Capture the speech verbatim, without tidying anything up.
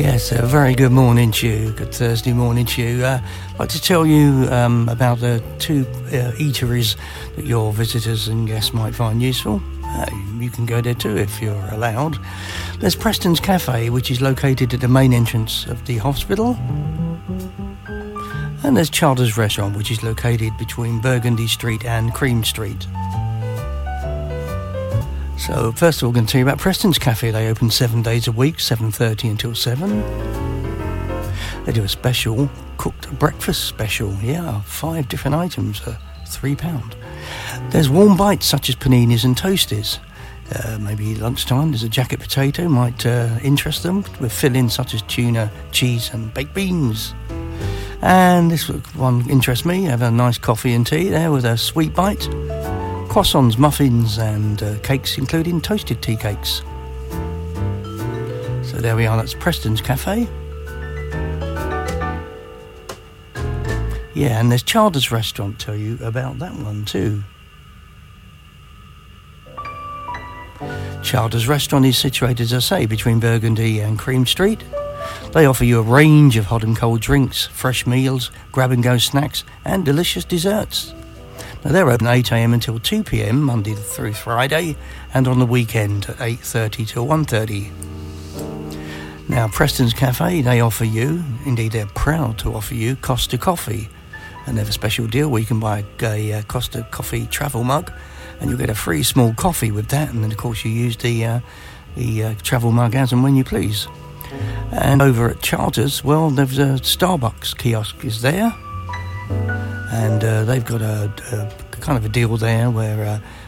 Yes, a very good morning to you. Good Thursday morning to you. Uh, I'd like to tell you um, about the two uh, eateries that your visitors and guests might find useful. Uh, you can go there too if you're allowed. There's Preston's Cafe, which is located at the main entrance of the hospital. And there's Charters Restaurant, which is located between Burgundy Street and Cream Street. So first of all, I'm going to tell you about Preston's Cafe. They open seven days a week, seven thirty until seven. They do a special cooked breakfast special. Yeah, five different items for three pounds. There's warm bites such as paninis and toasties. Uh, maybe lunchtime, there's a jacket potato, might uh, interest them, with fillings such as tuna, cheese and baked beans. And this one interests me. Have a nice coffee and tea there with a sweet bite. Croissants, muffins and uh, cakes, including toasted tea cakes. So there we are, that's Preston's Cafe. Yeah, and there's Charters Restaurant, tell you about that one too. Charters Restaurant is situated, as I say, between Burgundy and Cream Street. They offer you a range of hot and cold drinks, fresh meals, grab-and-go snacks and delicious desserts. Now, they're open eight a.m. until two p.m, Monday through Friday, and on the weekend at eight thirty till one thirty. Now, Preston's Cafe, they offer you, indeed they're proud to offer you, Costa Coffee. And they have a special deal where you can buy a, a Costa Coffee travel mug, and you'll get a free small coffee with that, and then of course you use the, uh, the uh, travel mug as and when you please. And over at Charters, well, there's a Starbucks kiosk is there. And uh, they've got a, a kind of a deal there where uh,